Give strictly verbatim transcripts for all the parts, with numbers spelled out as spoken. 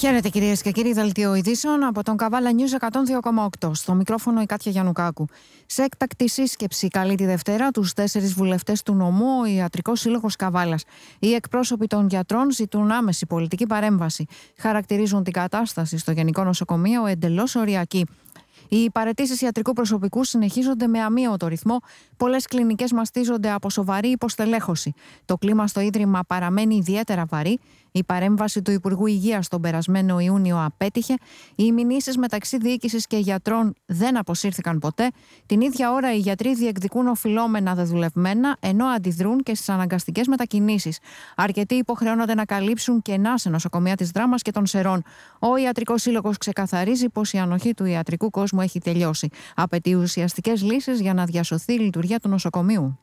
Χαίρετε κυρίες και κύριοι, δελτίο ειδήσεων από τον Καβάλα News εκατόν δύο κόμμα οκτώ. Στο μικρόφωνο η Κάτια Γιαννουκάκου. Σε έκτακτη σύσκεψη καλεί τη Δευτέρα τους τέσσερις βουλευτές του νομού ο Ιατρικός Σύλλογος Καβάλας. Οι εκπρόσωποι των γιατρών ζητούν άμεση πολιτική παρέμβαση. Χαρακτηρίζουν την κατάσταση στο Γενικό Νοσοκομείο εντελώς οριακή. Οι παραιτήσεις ιατρικού προσωπικού συνεχίζονται με αμύωτο ρυθμό. Πολλές κλινικές μαστίζονται από σοβαρή υποστελέχωση. Το κλίμα στο Ίδρυμα παραμένει ιδιαίτερα βαρύ. Η παρέμβαση του Υπουργού Υγείας τον περασμένο Ιούνιο απέτυχε. Οι μηνύσεις μεταξύ διοίκησης και γιατρών δεν αποσύρθηκαν ποτέ. Την ίδια ώρα οι γιατροί διεκδικούν οφειλόμενα δεδουλευμένα, ενώ αντιδρούν και στις αναγκαστικές μετακινήσεις. Αρκετοί υποχρεώνονται να καλύψουν κενά σε νοσοκομεία της Δράμας και των Σερών. Ο Ιατρικός Σύλλογος ξεκαθαρίζει πως η ανοχή του ιατρικού κόσμου έχει τελειώσει. Απαιτεί ουσιαστικές λύσεις για να διασωθεί η λειτουργία του νοσοκομείου.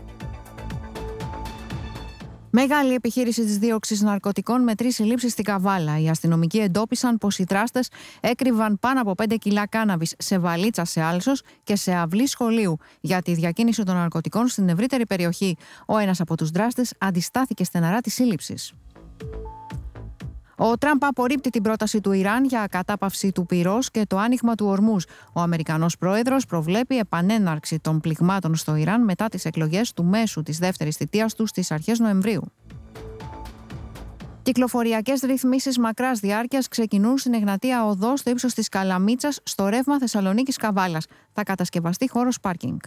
Μεγάλη επιχείρηση της δίωξης ναρκωτικών με τρεις συλλήψεις στην Καβάλα. Οι αστυνομικοί εντόπισαν πως οι δράστες έκρυβαν πάνω από πέντε κιλά κάναβης σε βαλίτσα σε άλσος και σε αυλή σχολείου για τη διακίνηση των ναρκωτικών στην ευρύτερη περιοχή. Ο ένας από τους δράστες αντιστάθηκε στεναρά της σύλληψης. Ο Τραμπ απορρίπτει την πρόταση του Ιράν για κατάπαυση του πυρός και το άνοιγμα του ορμούς. Ο Αμερικανός πρόεδρος προβλέπει επανέναρξη των πληγμάτων στο Ιράν μετά τις εκλογές του μέσου της δεύτερης θητείας του στις αρχές Νοεμβρίου. Κυκλοφοριακές ρυθμίσεις μακράς διάρκειας ξεκινούν στην Εγνατία Οδό στο ύψος της Καλαμίτσας στο ρεύμα Θεσσαλονίκης Καβάλας. Θα κατασκευαστεί χώρος πάρκινγκ.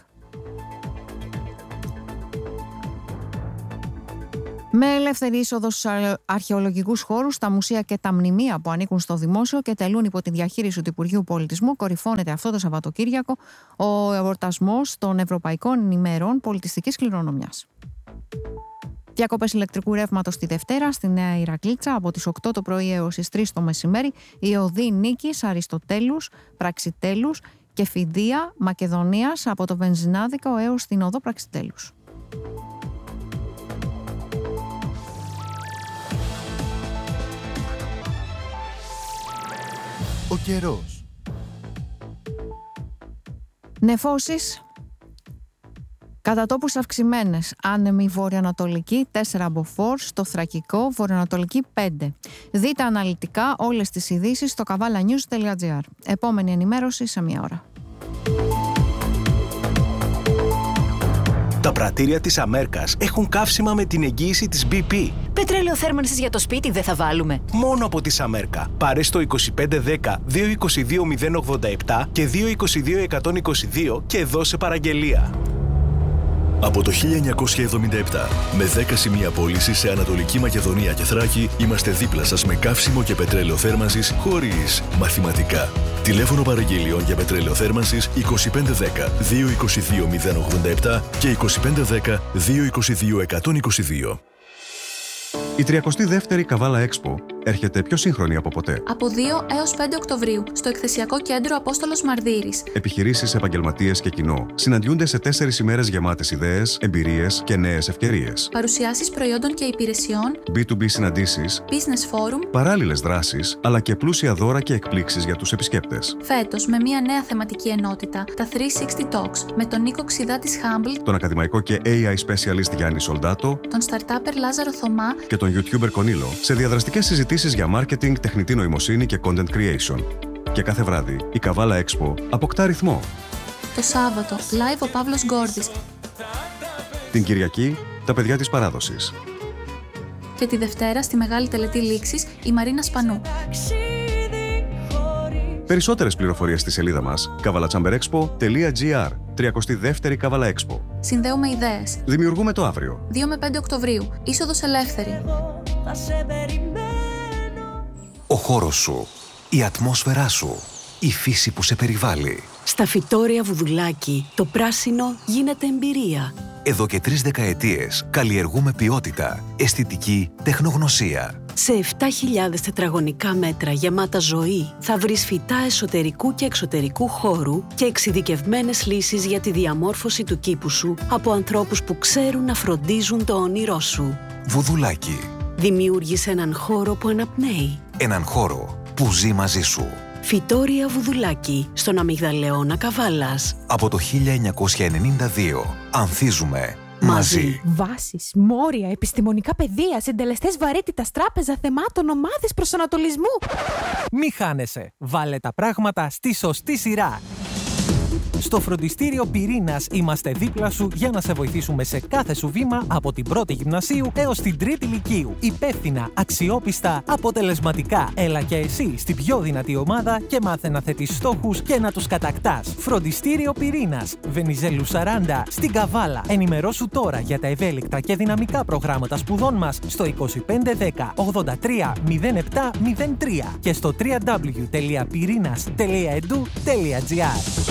Με ελεύθερη είσοδο στους αρχαιολογικους χώρους, τα μουσεία και τα μνημεία που ανήκουν στο δημόσιο και τελούν υπό τη διαχείριση του Υπουργείου Πολιτισμού, κορυφώνεται αυτό το Σαββατοκύριακο ο εορτασμός των Ευρωπαϊκών ημερών πολιτιστικής κληρονομιάς. Διακοπές ηλεκτρικού ρεύματος τη Δευτέρα στη Νέα Ηρακλήτσα από τις οκτώ το πρωί έως τις τρεις το μεσημέρι. Η οδοί Νίκης, Αριστοτέλους, Πραξιτέλους και Φιδία Μακεδονίας από το Βενζινάδικο έως την οδό Πραξιτέλους. Ο καιρός. Νεφώσεις κατά τόπους αυξημένες. Άνεμη βορειοανατολική τέσσερα μποφόρ, στο Θρακικό βορειοανατολική πέντε. Δείτε αναλυτικά όλες τις ειδήσεις στο καβάλα news τελεία τζι άρ. Επόμενη ενημέρωση σε μία ώρα. Τα πρατήρια της Αμέρκας έχουν καύσιμα με την εγγύηση της μπι πι. Πετρέλαιο θέρμανσης για το σπίτι δεν θα βάλουμε. Μόνο από της Αμέρκα. Πάρε στο είκοσι πέντε δέκα δύο είκοσι δύο μηδέν ογδόντα επτά και δύο είκοσι δύο εκατόν είκοσι δύο και δώσε παραγγελία. Από το χίλια εννιακόσια εβδομήντα επτά, με δέκα σημεία πώλησης σε Ανατολική Μακεδονία και Θράκη, είμαστε δίπλα σας με καύσιμο και πετρέλαιο θέρμανσης χωρίς μαθηματικά. Τηλέφωνο παραγγελιών για πετρέλαιο θέρμανσης είκοσι πέντε δέκα δύο είκοσι δύο μηδέν ογδόντα επτά και είκοσι πέντε δέκα δύο είκοσι δύο εκατόν είκοσι δύο. Η τριακοστή δεύτερη Καβάλα Expo έρχεται πιο σύγχρονη από ποτέ. Από δύο έως πέντε Οκτωβρίου, στο εκθεσιακό κέντρο Απόστολος Μαρδύρης. Επιχειρήσεις, επαγγελματίες και κοινό συναντιούνται σε τέσσερις ημέρες γεμάτες ιδέες, εμπειρίες και νέες ευκαιρίες. Παρουσιάσεις προϊόντων και υπηρεσιών, μπι του μπι συναντήσεις, business forum, παράλληλες δράσεις, αλλά και πλούσια δώρα και εκπλήξεις για τους επισκέπτες. Φέτος, με μια νέα θεματική ενότητα, τα τριακόσια εξήντα Talks, με τον Νίκο Ξιδά της Humble, τον ακαδημαϊκό και έι άι specialist Γιάννη Σολντάτο, τον startupper Λάζαρο Θωμά και τον YouTuber Κονίλο, σε διαδραστικές συζητήσεις για marketing, τεχνητή νοημοσύνη και content creation. Και κάθε βράδυ η Καβάλα Expo αποκτά ρυθμό. Το Σάββατο, live ο Παύλος Γκόρδης. Την Κυριακή, τα παιδιά της παράδοσης. Και τη Δευτέρα, στη Μεγάλη Τελετή Λήξης, η Μαρίνα Σπανού. Περισσότερες πληροφορίες στη σελίδα μας καβαλατσάμπερexpo τελεία τζι άρ. τριακοστή δεύτερη Καβάλα Expo. Συνδέουμε ιδέες. Δημιουργούμε το αύριο. δύο με πέντε Οκτωβρίου. Είσοδος ελεύθερη. Ο χώρος σου, η ατμόσφαιρά σου, η φύση που σε περιβάλλει. Στα Φυτόρια Βουδουλάκη, το πράσινο γίνεται εμπειρία. Εδώ και τρεις δεκαετίες καλλιεργούμε ποιότητα, αισθητική, τεχνογνωσία. Σε επτά χιλιάδες τετραγωνικά μέτρα γεμάτα ζωή θα βρεις φυτά εσωτερικού και εξωτερικού χώρου και εξειδικευμένες λύσεις για τη διαμόρφωση του κήπου σου από ανθρώπους που ξέρουν να φροντίζουν το όνειρό σου. Βουδουλάκη. Δημιούργησε έναν χώρο που αναπνέει. Έναν χώρο που ζει μαζί σου. Φυτόρια Βουδουλάκη, στον Αμυγδαλεώνα Καβάλας. Από το χίλια εννιακόσια ενενήντα δύο ανθίζουμε Μαζί. Βάσεις, μόρια, επιστημονικά πεδία, συντελεστές βαρύτητας, τράπεζα θεμάτων, ομάδες προσανατολισμού. Μη χάνεσαι. Βάλε τα πράγματα στη σωστή σειρά. Στο φροντιστήριο Πυρήνας είμαστε δίπλα σου για να σε βοηθήσουμε σε κάθε σου βήμα από την πρώτη γυμνασίου έως την τρίτη λυκείου. Υπεύθυνα, αξιόπιστα, αποτελεσματικά. Έλα και εσύ στην πιο δυνατή ομάδα και μάθε να θέτεις στόχους και να τους κατακτάς. Φροντιστήριο Πυρήνας, Βενιζέλου σαράντα, στην Καβάλα. Ενημερώσου τώρα για τα ευέλικτα και δυναμικά προγράμματα σπουδών μας στο είκοσι πέντε δέκα ογδόντα τρία μηδέν επτά μηδέν τρία και στο double-u double-u double-u τελεία πυρίnas τελεία e d u τελεία g r.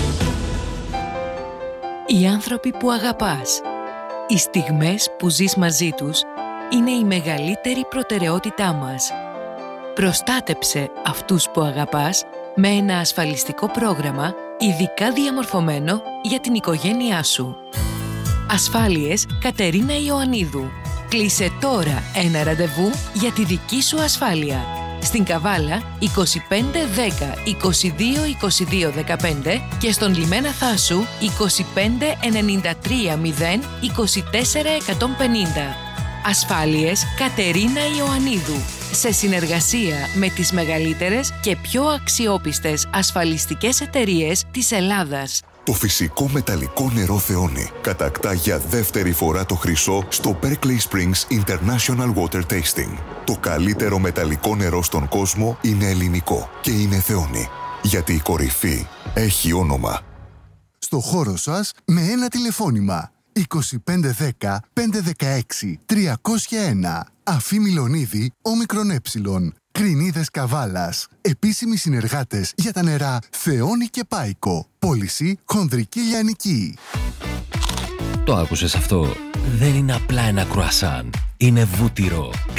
Οι άνθρωποι που αγαπάς. Οι στιγμές που ζεις μαζί τους είναι η μεγαλύτερη προτεραιότητά μας. Προστάτεψε αυτούς που αγαπάς με ένα ασφαλιστικό πρόγραμμα ειδικά διαμορφωμένο για την οικογένειά σου. Ασφάλειες Κατερίνα Ιωαννίδου. Κλείσε τώρα ένα ραντεβού για τη δική σου ασφάλεια. Στην Καβάλα είκοσι πέντε δέκα είκοσι δύο είκοσι δύο δεκαπέντε και στον Λιμένα Θάσου είκοσι πέντε ενενήντα τρία μηδέν είκοσι τέσσερα εκατόν πενήντα. Ασφάλειες Κατερίνα Ιωαννίδου. Σε συνεργασία με τις μεγαλύτερες και πιο αξιόπιστες ασφαλιστικές εταιρείες της Ελλάδας. Το φυσικό μεταλλικό νερό Θεόνι κατακτά για δεύτερη φορά το χρυσό στο Berkeley Springs International Water Tasting. Το καλύτερο μεταλλικό νερό στον κόσμο είναι ελληνικό και είναι Θεόνι. Γιατί η κορυφή έχει όνομα. Στο χώρο σας με ένα τηλεφώνημα. είκοσι πέντε δέκα πεντακόσια δεκαέξι τριακόσια ένα. Αφή Μιλονίδη, όμικρον έψιλον. Κρινίδες Καβάλας. Επίσημοι συνεργάτες για τα νερά Θεόνι και Πάικο. Πώληση Χονδρική Λιανική. Το άκουσες αυτό? Δεν είναι απλά ένα κρουασάν. Είναι βούτυρο.